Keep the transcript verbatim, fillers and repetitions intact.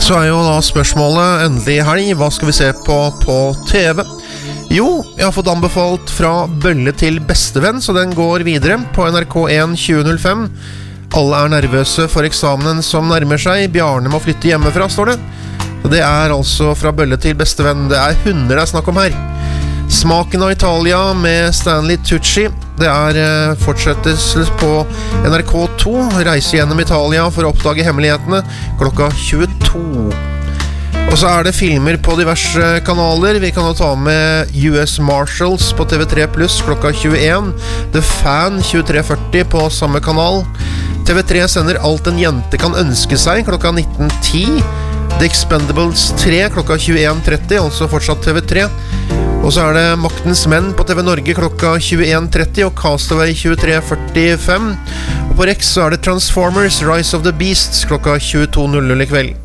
Så er jo da spørsmålet endelig helg. Hva skal vi se på på T V? Jo, jeg har fått anbefalt Fra bølle til bestevenn, så den går videre på N R K en tjue null fem. Alle er nervøse for eksamen som nærmer seg. Bjarne må flytte hjemmefra, står det. Og det er altså Fra bølle til bestevenn. Det er hunder det er snakk om her. Smaken av Italia med Stanley Tucci. Det er eh, fortsettelse på N R K to. Reise gjennom Italia for å oppdage hemmelighetene klokka tjueto. Og så er det filmer på diverse kanaler. Vi kan jo ta med U S Marshals på T V tre pluss klokka tjueen. The Fan tjuetre førti på samme kanal. T V tre sender Alt en jente kan ønske seg klokka nitten ti. The Expendables tre klokka tjueen tretti, altså fortsatt T V tre. Og så er det Maktens menn på T V Norge klokka tjueen tretti og Castaway tjuetre førtifem. Og på Rex så er det Transformers Rise of the Beasts klokka tjueto null null i kveld.